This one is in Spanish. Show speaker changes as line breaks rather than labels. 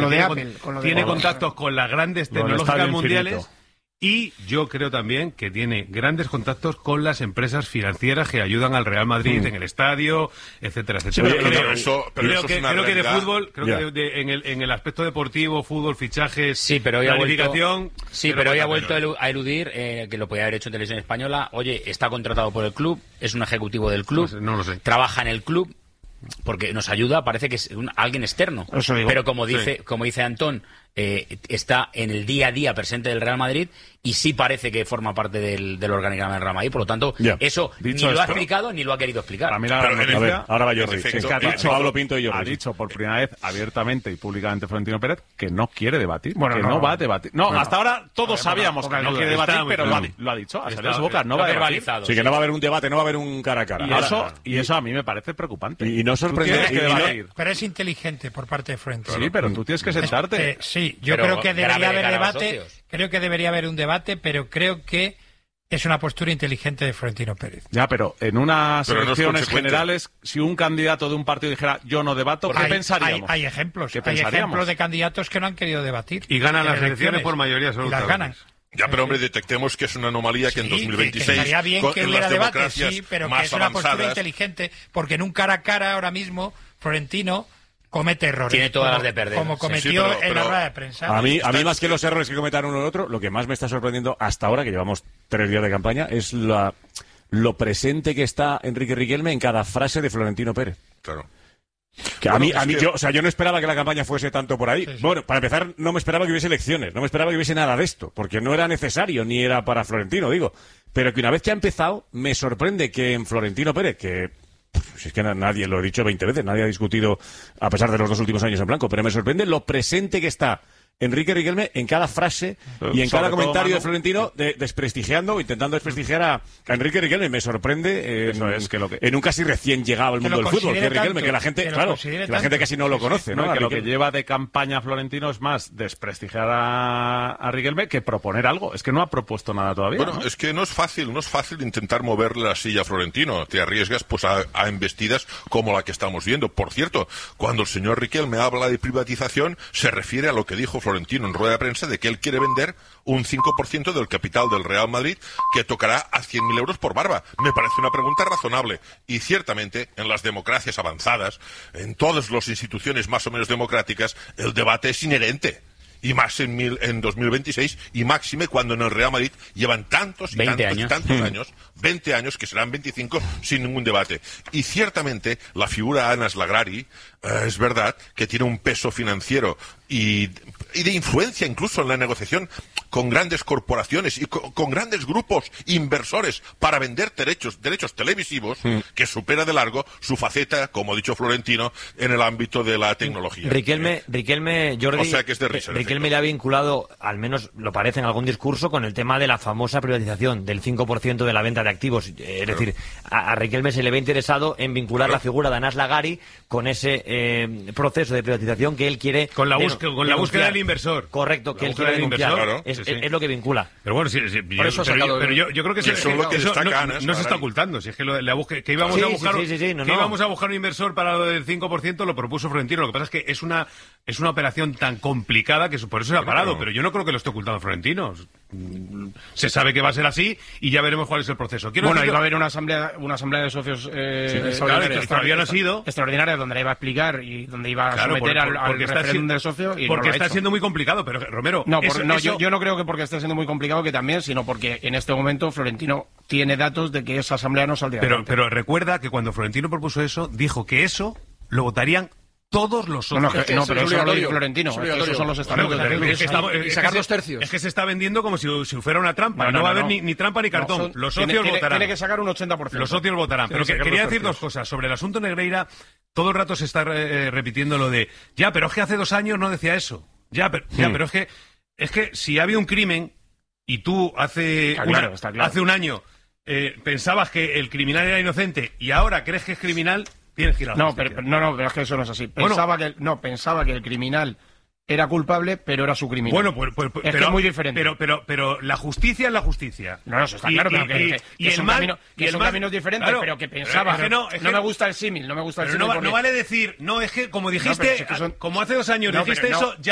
lo de
Porque tiene contactos con las grandes tecnológicas mundiales. Y yo creo también que tiene grandes contactos con las empresas financieras que ayudan al Real Madrid en el estadio, etcétera, etcétera. Creo que de fútbol, en el aspecto deportivo, fútbol, fichajes, planificación...
Pero hoy ha vuelto a eludir, que lo podía haber hecho en Televisión Española. Oye, está contratado por el club, es un ejecutivo del club,
no lo sé.
Trabaja en el club, porque nos ayuda, parece que es alguien externo. Pero como dice Antón, está en el día a día presente del Real Madrid y sí parece que forma parte del organigrama del Real Madrid. Por lo tanto, eso ni lo ha explicado ni lo ha querido explicar.
A mí ahora va Jordi. Es que ha dicho Pablo Pinto y Jordi. Ha dicho por primera vez abiertamente y públicamente Florentino Pérez que no quiere debatir, no va a debatir. Hasta ahora todos sabíamos que no quiere debatir, pero lo ha dicho, ha salido de su boca, no va a debatir.
Sí, que no va a haber un debate, no va a haber un cara a cara.
Y eso a mí me parece preocupante.
Y no sorprende.
Pero es inteligente por parte de Florentino.
Sí, pero tú tienes que sentarte.
Sí, yo creo que debería haber debate. Creo que debería haber un debate, pero creo que es una postura inteligente de Florentino Pérez.
Ya, pero en unas elecciones generales, si un candidato de un partido dijera yo no debato, ¿qué pensaríamos?
Hay ejemplos. Hay ejemplos de candidatos que no han querido debatir.
Y ganan las elecciones por mayoría absoluta.
Y las ganan.
Ya, pero hombre, detectemos que es una anomalía que en 2026...
Que estaría bien que hubiera debate, sí, pero que es una postura inteligente, porque en un cara a cara ahora mismo, Florentino comete errores.
Tiene todas las de perder.
Como cometió en la rueda de prensa.
A mí más que los errores que cometan uno o el otro, lo que más me está sorprendiendo hasta ahora, que llevamos 3 días de campaña, es lo presente que está Enrique Riquelme en cada frase de Florentino Pérez.
Claro.
Yo no esperaba que la campaña fuese tanto por ahí. Bueno, para empezar, no me esperaba que hubiese elecciones, no me esperaba que hubiese nada de esto, porque no era necesario, ni era para Florentino, digo. Pero que una vez que ha empezado, me sorprende que en Florentino Pérez, que... Si es que nadie, lo he dicho 20 veces, nadie ha discutido, a pesar de los 2 últimos años en blanco, pero me sorprende lo presente que está Enrique Riquelme en cada frase y en cada comentario de Florentino, intentando desprestigiar a Enrique Riquelme. Me sorprende en un casi recién llegado al mundo del fútbol, que Riquelme, que la gente, la gente casi no lo conoce, ¿no?
Que lo que lleva de campaña Florentino es más desprestigiar a Riquelme que proponer algo. Es que no ha propuesto nada todavía.
Bueno, es que no es fácil intentar moverle la silla a Florentino. Te arriesgas pues a embestidas como la que estamos viendo. Por cierto, cuando el señor Riquelme habla de privatización, se refiere a lo que dijo Florentino en rueda de prensa de que él quiere vender un 5% del capital del Real Madrid, que tocará a 100.000 euros por barba. Me parece una pregunta razonable. Y ciertamente, en las democracias avanzadas, en todas las instituciones más o menos democráticas, el debate es inherente. Y más en 2026, y máxime cuando en el Real Madrid llevan tantos años, 20 años, que serán 25, sin ningún debate. Y ciertamente, la figura de Anas Lagrari, es verdad que tiene un peso financiero y de influencia incluso en la negociación con grandes corporaciones y con grandes grupos inversores para vender derechos televisivos, que supera de largo su faceta, como ha dicho Florentino, en el ámbito de la tecnología.
Riquelme, Jordi,
o sea que es de risa,
Riquelme le ha vinculado, al menos lo parece en algún discurso, con el tema de la famosa privatización del 5% de la venta de activos. Es decir, a Riquelme se le ve interesado en vincular la figura de Anas Lagrari con ese proceso de privatización que él quiere...
Con la búsqueda del inversor.
Correcto, que él quiere denunciar. Es lo que vincula.
Pero bueno, pero yo creo que eso no se está ocultando. Si es que que íbamos a buscar un inversor para lo del 5%, lo propuso Florentino. Lo que pasa es que es una operación tan complicada que por eso se ha parado. Pero yo no creo que lo esté ocultando Florentino. Se sabe que va a ser así y ya veremos cuál es el proceso.
Iba a haber una asamblea de socios
todavía no ha sido
extraordinaria, donde la iba a explicar y donde iba a someter al referéndum de socio. Y
porque está siendo muy complicado, pero Romero...
Yo no creo que porque esté siendo muy complicado, que también, sino porque en este momento Florentino tiene datos de que esa asamblea no saldría adelante.
Pero recuerda que cuando Florentino propuso eso, dijo que eso lo votarían todos los socios.
Pero eso no lo dijo Florentino. Esos son los estatutos.
Y sacar 2 tercios. Es que se está vendiendo como si fuera una trampa. No va a haber ni trampa ni cartón. Los socios votarán.
Tiene que sacar un 80%.
Los socios votarán. Pero quería decir 2 cosas. Sobre el asunto Negreira, todo el rato se está repitiendo lo de pero es que hace 2 años no decía eso. Pero es que si había un crimen y tú hace un año pensabas que el criminal era inocente y ahora crees que es criminal, tienes que ir a la justicia.
Pero es que eso no es así. Pensaba que el criminal era culpable, pero era su criminal.
Bueno, pero
es muy diferente.
Pero la justicia es la justicia.
No, eso está claro, pero que son caminos diferentes, claro, pero que pensaba... No me gusta el símil,
no vale decir... No, es que como dijiste, como hace 2 años dijiste eso...